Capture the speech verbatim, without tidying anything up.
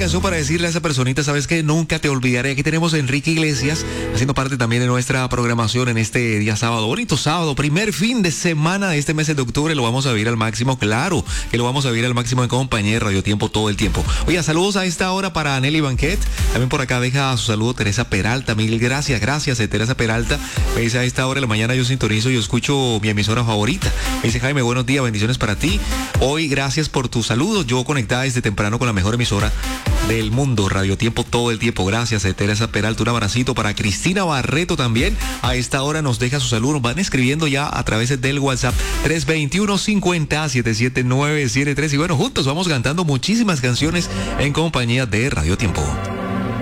canción para decirle a esa personita, sabes que nunca te olvidaré. Aquí tenemos a Enrique Iglesias haciendo parte también de nuestra programación en este día sábado. Bonito sábado, primer fin de semana de este mes de octubre. Lo vamos a vivir al máximo, claro que lo vamos a vivir al máximo en compañía de Radio Tiempo todo el tiempo. Oye, saludos a esta hora para Nelly Banquet. También por acá deja su saludo Teresa Peralta. Mil gracias, gracias eh, Teresa Peralta. Me dice a esta hora de la mañana yo sintonizo y escucho mi emisora favorita. Me dice Jaime, buenos días, bendiciones para ti. Hoy gracias por tus saludos. Yo conectada desde temprano con la mejor emisora del mundo, Radio Tiempo todo el tiempo. Gracias, eh, Teresa Peralta. Un abracito para Cristina Barreto también. A esta hora nos deja su saludo. Nos van escribiendo ya a través del WhatsApp tres dos uno, cincuenta, setenta y siete nueve setenta y tres. Y bueno, juntos vamos cantando muchísimas canciones en compañía de Radio Tiempo.